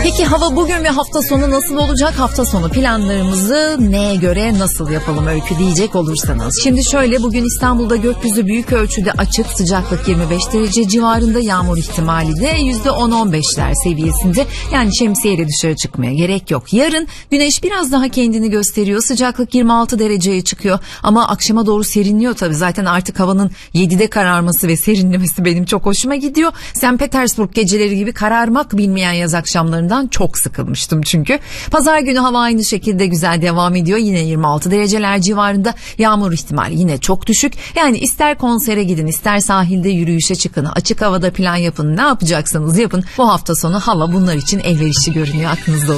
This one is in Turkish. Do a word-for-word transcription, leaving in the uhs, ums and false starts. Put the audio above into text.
Peki hava bugün ve hafta sonu nasıl olacak? Hafta sonu planlarımızı neye göre nasıl yapalım Öykü diyecek olursanız. Şimdi şöyle, bugün İstanbul'da gökyüzü büyük ölçüde açık, sıcaklık yirmi beş derece civarında, yağmur ihtimali de yüzde on on beşler seviyesinde. Yani şemsiyeyle dışarı çıkmaya gerek yok. Yarın güneş biraz daha kendini gösteriyor, sıcaklık yirmi altı dereceye çıkıyor ama akşama doğru serinliyor tabii. Zaten artık havanın yedide kararması ve serinlemesi benim çok hoşuma gidiyor. Sankt Petersburg geceleri gibi kararmak bilmeyen yaz akşamlarından çok sıkılmıştım çünkü. Pazar günü hava aynı şekilde güzel devam ediyor. Yine yirmi altı dereceler civarında, yağmur ihtimali yine çok düşük. Yani ister konsere gidin, ister sahilde yürüyüşe çıkın, açık havada plan yapın, ne yapacaksanız yapın. Bu hafta sonu hava bunlar için elverişli görünüyor, aklınızda olsun.